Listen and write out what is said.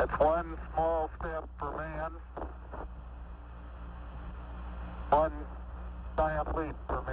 That's one small step for man, one giant leap for